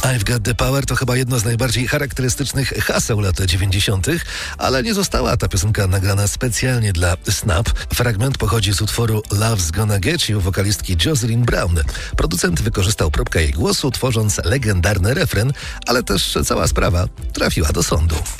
I've Got the Power to chyba jedno z najbardziej charakterystycznych haseł lat 90., ale nie została ta piosenka nagrana specjalnie dla Snap. Fragment pochodzi z utworu Love's Gonna Get You wokalistki Jocelyn Brown. Producent wykorzystał próbkę jej głosu, tworząc legendarny refren, ale też cała sprawa trafiła do sądu.